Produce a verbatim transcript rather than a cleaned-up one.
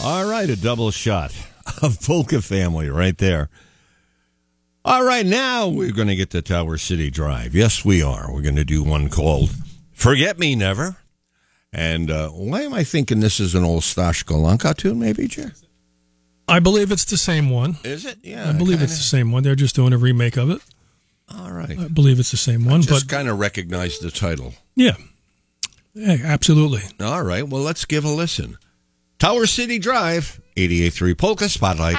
All right, a double shot of Polka Family right there. All right, now we're going to get to Tower City Drive. Yes, we are. We're going to do one called Forget Me Never. And uh, why am I thinking this is an old Stash Golanka tune, maybe, Jer? I believe it's the same one. Is it? Yeah. I believe kinda. it's the same one. They're just doing a remake of it. All right. I believe it's the same one. I just but kind of recognize the title. Yeah. Yeah, absolutely. All right, well, let's give a listen. Tower City Drive, eighty-eight point three Polka Spotlight.